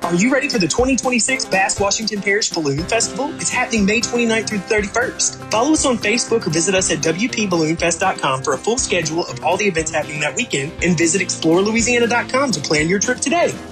Are you ready for the 2026 Bass Washington Parish Balloon Festival? It's happening May 29th through the 31st. Follow us on Facebook or visit us at WPBalloonFest.com for a full schedule of all the events happening that weekend, and visit ExploreLouisiana.com to plan your trip today.